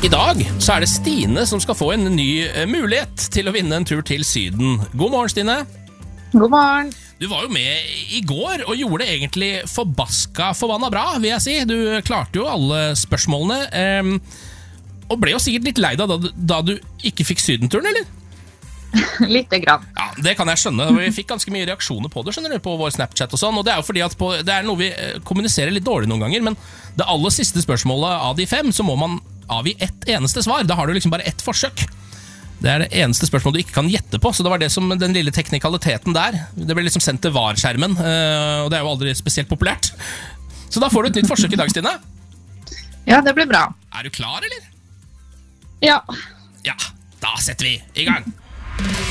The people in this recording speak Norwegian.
I dag så det Stine som skal få en ny mulighet til å vinne en tur til Syden. God morgen, Stine. God morgen. Du var jo med I går og gjorde det egentlig forbanna bra, vil jeg si. Du klarte jo alle spørsmålene, og ble jo sikkert litt lei deg da du ikke fikk Sydenturen, eller? Litte grann. Ja, det kan jeg skjønne. Vi fikk ganske mye reaksjoner på det, skjønner du, på vår Snapchat og sånn, og det jo fordi at det noe vi kommuniserer litt dårlig noen ganger, men det aller siste spørsmålet av de 5, så må man avgi ett eneste svar. Da har du liksom bare ett forsøk. Det det eneste spørsmålet du ikke kan gjette på, så det var det som den lille teknikaliteten der. Det ble liksom sendt til VAR-skjermen, og det jo aldri spesielt populært. Så da får du et nytt forsøk I dag, Stine. Ja, det blir bra. Du klar, eller? Ja. Ja, da setter vi I gang.